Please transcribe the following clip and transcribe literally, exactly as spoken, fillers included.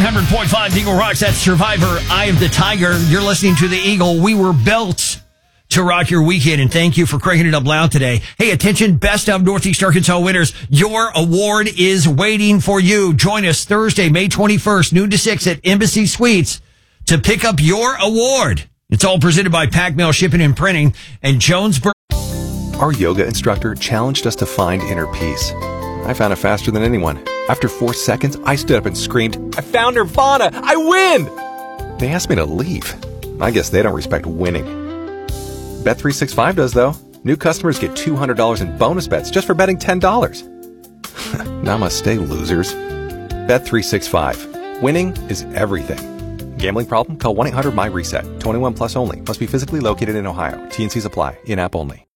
hundred point five Eagle Rocks. That's Survivor, Eye of the Tiger. You're listening to the Eagle. We were built to rock your weekend, and thank you for cranking it up loud today. Hey, attention, Best of Northeast Arkansas winners. Your award is waiting for you. Join us Thursday, May twenty-first, noon to six at Embassy Suites to pick up your award. It's all presented by Pack Mail Shipping and Printing and Jonesboro. Our yoga instructor challenged us to find inner peace. I found it faster than anyone. After four seconds, I stood up and screamed, "I found Nirvana! I win!" They asked me to leave. I guess they don't respect winning. Bet three sixty-five does, though. New customers get two hundred dollars in bonus bets just for betting ten dollars. Namaste, losers. Bet three sixty-five. Winning is everything. Gambling problem? Call one eight hundred M Y RESET. twenty-one plus only. Must be physically located in Ohio. T and C's apply. In-app only.